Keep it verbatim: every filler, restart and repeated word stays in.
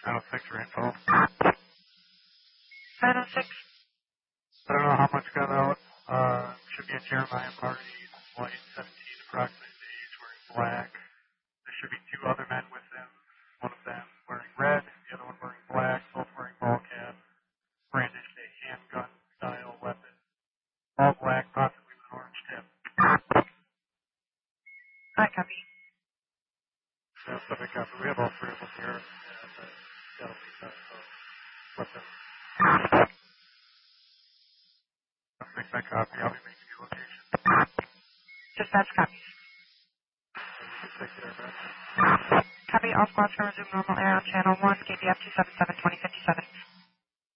nine oh six for info. nine oh six. I don't know how much got out. Uh, should be a Jeremiah party, white, seventeen approximate age, wearing black. There should be two other men with him. One of them wearing red, the other one wearing black, both wearing ball caps, brandished a handgun-style weapon. All black, possibly with an orange tip. I copy. Yeah, subject copy. We have all three of them here. And uh, that'll be that. So, what's up? I'll make that copy. I'll be making your location. Dispatch copies. Take care of that. Copy. All squads for resume normal air on channel one, K B F two seven seven, twenty fifty-seven.